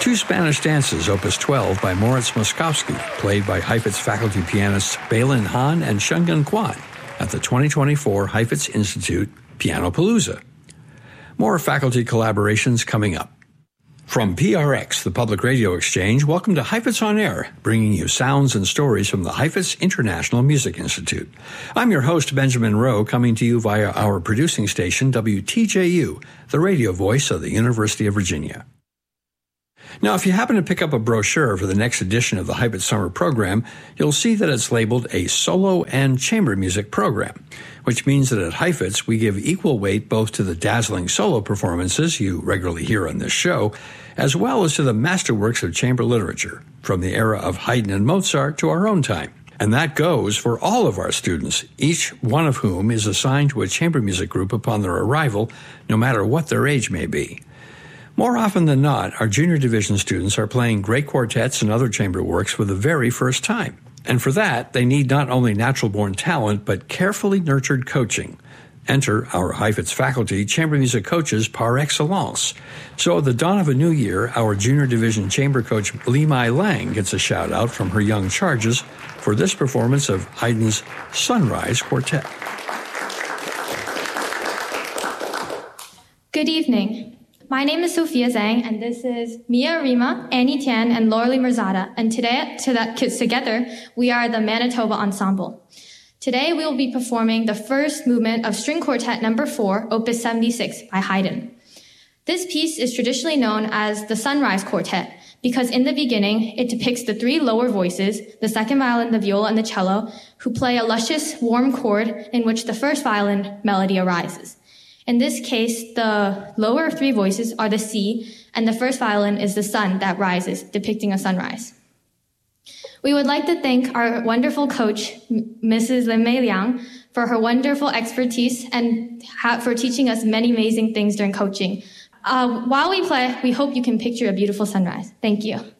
Two Spanish Dances, Opus 12 by Moritz Moskowski, played by Heifetz faculty pianists Bailin Han and Shungun Kwan at the 2024 Heifetz Institute Pianopalooza. More faculty collaborations coming up. From PRX, the Public Radio Exchange, welcome to Heifetz on Air, bringing you sounds and stories from the Heifetz International Music Institute. I'm your host, Benjamin Rowe, coming to you via our producing station, WTJU, the radio voice of the University of Virginia. Now, if you happen to pick up a brochure for the next edition of the Heifetz Summer Program, you'll see that it's labeled a solo and chamber music program, which means that at Heifetz we give equal weight both to the dazzling solo performances you regularly hear on this show, as well as to the masterworks of chamber literature, from the era of Haydn and Mozart to our own time. And that goes for all of our students, each one of whom is assigned to a chamber music group upon their arrival, no matter what their age may be. More often than not, our junior division students are playing great quartets and other chamber works for the very first time. And for that, they need not only natural-born talent, but carefully nurtured coaching. Enter our Heifetz faculty chamber music coaches par excellence. So at the dawn of a new year, our junior division chamber coach Li Mai Lang gets a shout-out from her young charges for this performance of Haydn's Sunrise Quartet. Good evening. My name is Sophia Zhang, and this is Mia Rima, Annie Tian, and Laurelie Merzada. And together, we are the Manitoba Ensemble. Today, we will be performing the first movement of String Quartet No. 4, Opus 76 by Haydn. This piece is traditionally known as the Sunrise Quartet because in the beginning, it depicts the three lower voices, the second violin, the viola, and the cello, who play a luscious, warm chord in which the first violin melody arises. In this case, the lower three voices are the C, and the first violin is the sun that rises, depicting a sunrise. We would like to thank our wonderful coach, Mrs. Lin Mei Liang, for her wonderful expertise and for teaching us many amazing things during coaching. While we play, we hope you can picture a beautiful sunrise. Thank you.